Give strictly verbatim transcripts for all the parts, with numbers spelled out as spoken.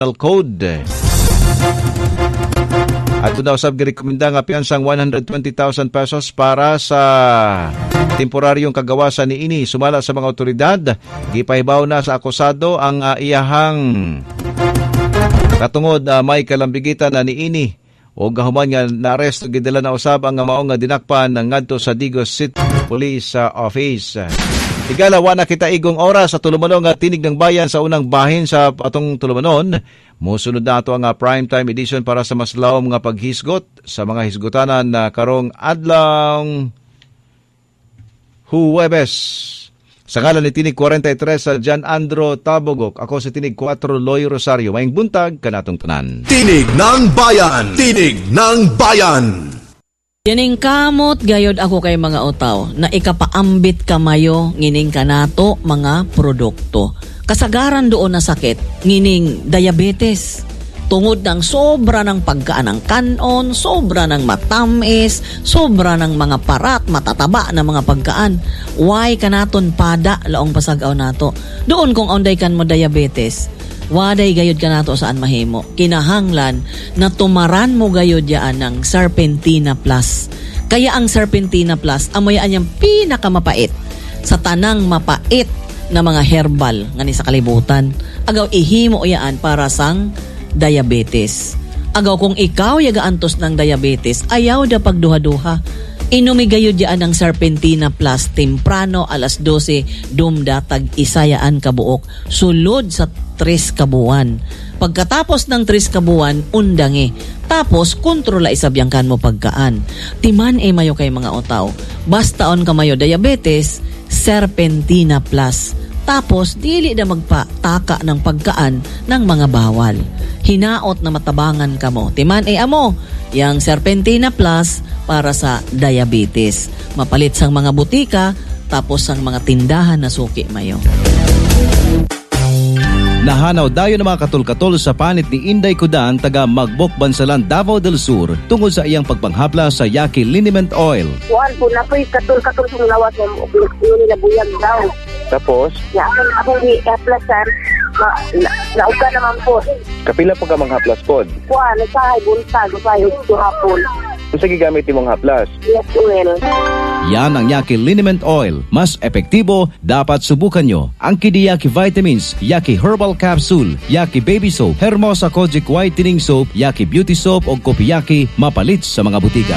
Code. At doon daw sab girekomenda nga piyansang one hundred twenty thousand pesos para sa temporaryong kagawasan ni ini. Sumala sa mga otoridad, gipahibaw na sa akusado ang uh, iyahang katungod uh, may kalambigitan na ni ini. O gahuman nga na-arresto gidala na usab ang maong nga dinakpan ng ngadto sa Digos City Police uh, Office. Tigala, wa na kita igong oras sa tulumanon nga tinig ng bayan sa unang bahin sa atong tulumanon. Musunod na ito ang uh, primetime edition para sa mas lawom nga paghisgot sa mga hisgotanan na uh, karong adlaw Huwebes. Sa ngalan ni Tinig forty-three sa Jan Andro Tabogok, ako si Tinig four Loy Rosario. Maing buntag kanatong tanan. Tinig ng Bayan! Tinig ng Bayan! Yaning kamot gayod ako kay mga utaw na ikapaambit kamayo ngining kanato mga produkto. Kasagaran doon na sakit ngining diabetes. Tungod ng sobra ng pagkaan ng kanon, sobra ng matamis, sobra ng mga parat, matataba na mga pagkaan. Why kanaton pada laong pasagaw nato? Doon kung onday kan mo diabetes, waday gayod ka nato saan mahimo. Kinahanglan na tumaran mo gayod yaan ng Serpentina Plus. Kaya ang Serpentina Plus, amoyaan niyang pinakamapait sa tanang mapait na mga herbal nga ni sa kalibutan. Agaw ihimo yaan para sang diabetes. Agaw kung ikaw yaga-antos ng diabetes, ayaw da pagduha-duha. Inumigayod yaan ng Serpentina Plus temprano alas twelve dumdatag isayaan kabuok sulod sa tres kabuan. Pagkatapos ng tres kabuan, undangi. Tapos, kontrola isabyang kan mo pagkaan. Timan e mayo kay mga otaw. Basta on ka mayo diabetes, Serpentina Plus. Tapos, dili na magpataka ng pagkaan ng mga bawal. Hinaot na matabangan ka mo. Timan e amo, yang Serpentina Plus para sa diabetes. Mapalit sang mga butika, tapos sang mga tindahan na suki mayo. Nahanaw dayo ng mga katol-katol sa panit ni Inday Kudan taga Magbok, Bansalan, Davao del Sur tungod sa iyang pagpanghapla sa Yaki Liniment Oil. Kuan po na po'y katol-katol sa lawas ng nila buyag daw. Tapos? Ya, ako ni Eplasan, nauka naman po. Kapila po ka mga haplas pod? Kuan, nagsahay buntag, nagsahay ito hapon. Kung sa gigamit yung mga haplas? Yes, oil. Yan ang Yaki Liniment Oil. Mas epektibo, dapat subukan nyo. Ang Kidi Yaki Vitamins, Yaki Herbal Capsule, Yaki Baby Soap, Hermosa Kojic Whitening Soap, Yaki Beauty Soap o Kopi Yaki, mapalit sa mga butika.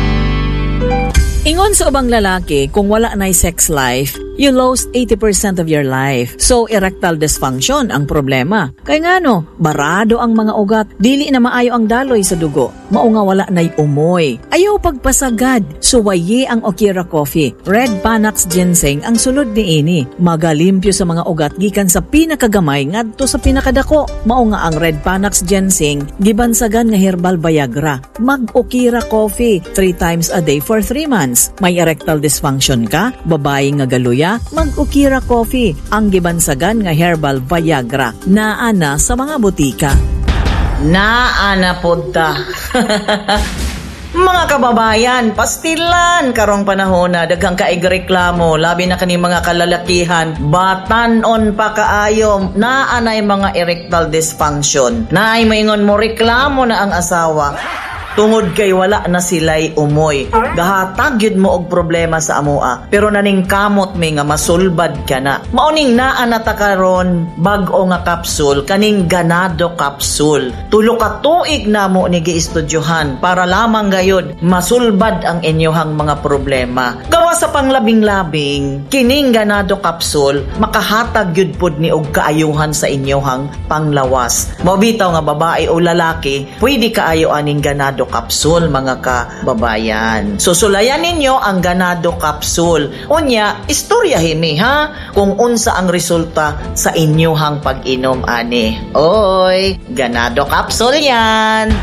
Ingon sa ubang lalaki, kung wala na'y sex life, you lost eighty percent of your life. So, erectile dysfunction ang problema. Kaya nga no, barado ang mga ugat, dili na maayo ang daloy sa dugo. Mao nga wala na'y umoy. Ayaw pagpasagad, suwaye ang Okira Coffee. Red Panax Ginseng ang sulod ni ini. Magalimpyo sa mga ugat gikan sa pinakagamay ngadto sa pinakadako. Mao nga ang Red Panax Ginseng, gibansagan nga herbal Viagra. Mag-Okira Coffee three times a day for three months. May erectile dysfunction ka, babae nga galuya, mag-Okira Coffee, ang gibansagan nga herbal Viagra. Naana sa mga butika. Naana podda. Mga kababayan, pastilan karong panahon na daghang kaigreklamo, labi na kani mga kalalakihan, batanon pa kaayo, naanay mga erectile dysfunction. Naay maingon mo reklamo na ang asawa. Tungod kay wala na sila'y umoy. Gahatag yun mo og problema sa amoa. Pero naning kamot may nga masulbad ka na. Mauning naanata karon bag-o nga kapsul, kaning ganado kapsul. Tulo ka tuig na mo ni giistudyohan para lamang gayod masulbad ang inyohang mga problema. Gawa sa panglabing-labing, kining ganado kapsul, makahatag yun pod ni og kaayuhan sa inyohang panglawas. Mabitaw nga babae o lalaki, pwede kaayo aning ganado kapsul mga kababayan. Susulayan ninyo ang ganado kapsul. Unya, istorya himi ha kung unsa ang resulta sa inyohang pag-inom ani. Oy, ganado kapsul yan.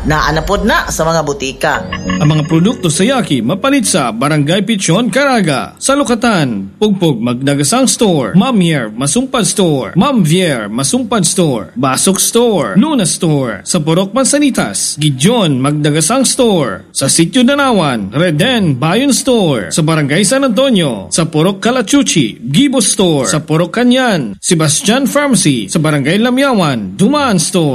naanapod na sa mga butika. Ang mga produkto sa Yaki mapalit sa Barangay Pichon, Caraga. Sa Lukatan, Pugpug Magdagasang Store, Ma'am Yer Masumpad Store, Ma'am Vier Masumpad Store, Basok Store, Luna Store. Sa Purok Mansanitas, Gideon Magdagasang Store. Sa Sitio Danawan, Reden Bayon Store. Sa Barangay San Antonio, sa Purok Calachuchi, Gibo Store. Sa Purok Kanyan, Sebastian Pharmacy. Sa Barangay Lamyawan, Dumaan Store.